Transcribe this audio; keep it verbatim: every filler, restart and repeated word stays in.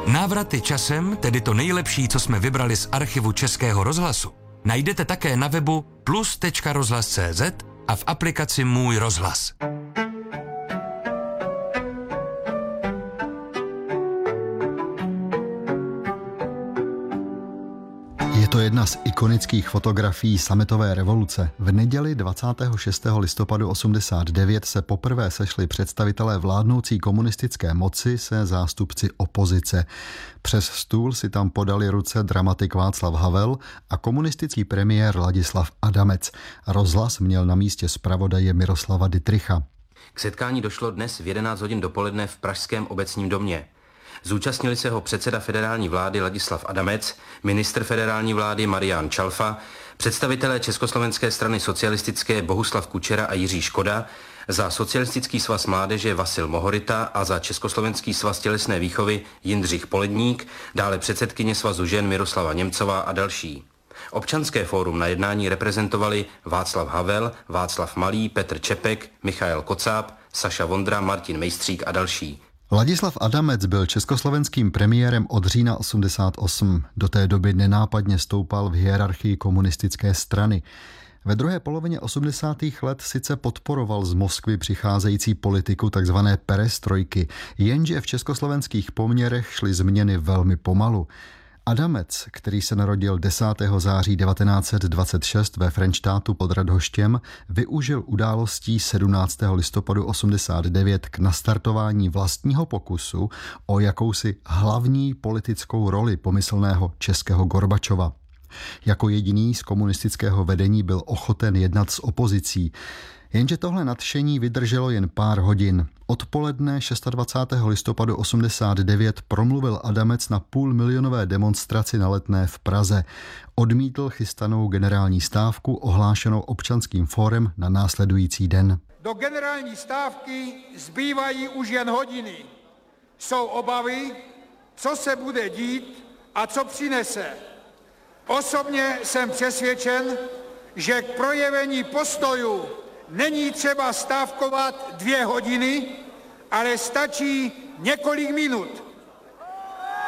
Návraty časem, tedy to nejlepší, co jsme vybrali z archivu Českého rozhlasu, najdete také na webu plus tečka rozhlas tečka cé zet a v aplikaci Můj rozhlas. Je to jedna z ikonických fotografií sametové revoluce. V neděli dvacátého šestého listopadu osmdesát devět se poprvé sešli představitelé vládnoucí komunistické moci se zástupci opozice. Přes stůl si tam podali ruce dramatik Václav Havel a komunistický premiér Ladislav Adamec. Rozhlas měl na místě zpravodaje Miroslava Dittricha. K setkání došlo dnes v jedenáct hodin dopoledne v Pražském obecním domě. Zúčastnili se ho předseda federální vlády Ladislav Adamec, ministr federální vlády Marián Čalfa, představitelé Československé strany socialistické Bohuslav Kučera a Jiří Škoda, za Socialistický svaz mládeže Vasil Mohorita a za Československý svaz tělesné výchovy Jindřich Poledník, dále předsedkyně Svazu žen Miroslava Němcová a další. Občanské fórum na jednání reprezentovali Václav Havel, Václav Malý, Petr Čepek, Michael Kocáb, Saša Vondra, Martin Mejstřík a další. Ladislav Adamec byl československým premiérem od října osmdesát osm. Do té doby nenápadně stoupal v hierarchii komunistické strany. Ve druhé polovině osmdesátých let sice podporoval z Moskvy přicházející politiku takzvané perestrojky, jenže v československých poměrech šly změny velmi pomalu. Adamec, který se narodil desátého září devatenáct set dvacet šest ve Frenštátu pod Radhoštěm, využil událostí sedmnáctého listopadu osmdesát devět k nastartování vlastního pokusu o jakousi hlavní politickou roli pomyslného českého Gorbačova. Jako jediný z komunistického vedení byl ochoten jednat s opozicí. Jenže tohle nadšení vydrželo jen pár hodin. Odpoledne dvacátého šestého listopadu osmdesát devět promluvil Adamec na půlmilionové demonstraci na Letné v Praze. Odmítl chystanou generální stávku ohlášenou občanským fórem na následující den. Do generální stávky zbývají už jen hodiny. Jsou obavy, co se bude dít a co přinese. Osobně jsem přesvědčen, že k projevení postoju není třeba stávkovat dvě hodiny, ale stačí několik minut.